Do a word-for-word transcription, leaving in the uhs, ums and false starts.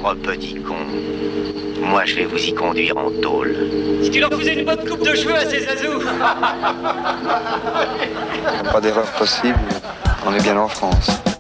pauvres petits cons. Moi, je vais vous y conduire en tôle. Si tu leur faisais une bonne coupe de cheveux à ces azous. Pas d'erreur possible, on est bien en France.